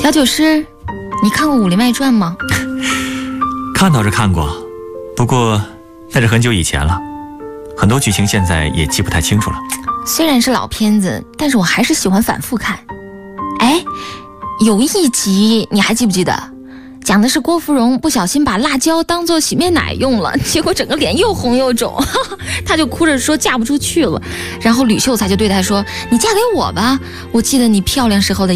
调酒师，你看过《武林外传》吗？ 看倒是看过，不过那是很久以前了，很多剧情现在也记不太清楚了。 虽然是老片子，但是我还是喜欢反复看。哎，有一集你还记不记得？讲的是郭芙蓉不小心把辣椒当做洗面奶用了，结果整个脸又红又肿，她就哭着说嫁不出去了。然后吕秀才就对她说：“你嫁给我吧，我记得你漂亮时候的